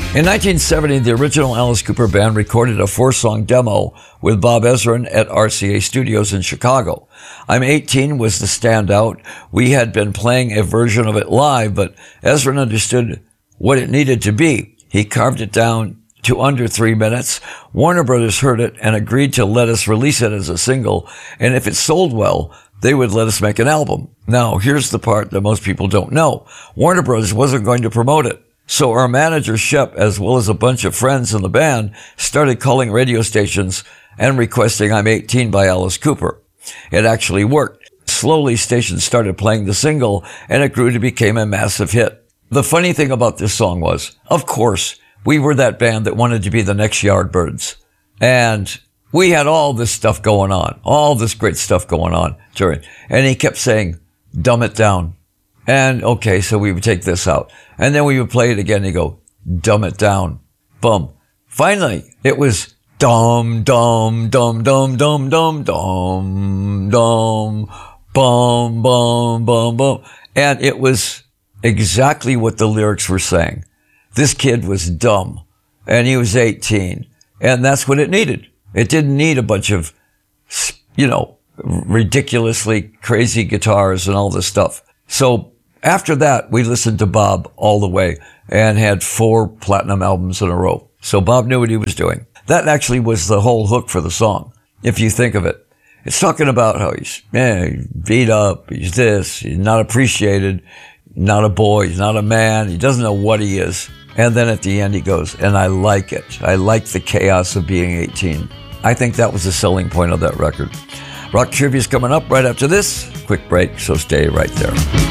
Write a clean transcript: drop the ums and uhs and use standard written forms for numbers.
In 1970, the original Alice Cooper Band recorded a 4-song demo with Bob Ezrin at RCA Studios in Chicago. I'm 18 was the standout. We had been playing a version of it live, but Ezrin understood what it needed to be. He carved it down to under 3 minutes. Warner Brothers heard it and agreed to let us release it as a single, and if it sold well, they would let us make an album. Now, here's the part that most people don't know. Warner Brothers wasn't going to promote it. So our manager, Shep, as well as a bunch of friends in the band, started calling radio stations and requesting I'm 18 by Alice Cooper. It actually worked. Slowly, stations started playing the single, and it grew to become a massive hit. The funny thing about this song was, of course, we were that band that wanted to be the next Yardbirds. And we had all this stuff going on, all this great stuff going on during. And he kept saying, dumb it down. And okay, so we would take this out. And then we would play it again and go, dumb it down. Boom. Finally, it was dum, dum, dum, dum, dum, dum, dum, dum, bum, bum, bum, bum. And it was exactly what the lyrics were saying. This kid was dumb and he was 18. And that's what it needed. It didn't need a bunch of, ridiculously crazy guitars and all this stuff. So after that, we listened to Bob all the way and had 4 platinum albums in a row. So Bob knew what he was doing. That actually was the whole hook for the song, if you think of it. It's talking about how he's beat up, he's this, he's not appreciated, not a boy, he's not a man, he doesn't know what he is. And then at the end he goes, and I like it. I like the chaos of being 18. I think that was the selling point of that record. Rock Trivia's coming up right after this. Quick break, so stay right there.